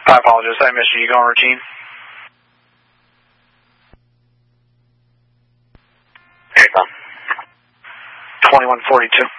I apologize. I missed you. You going routine? Here you go. 2142.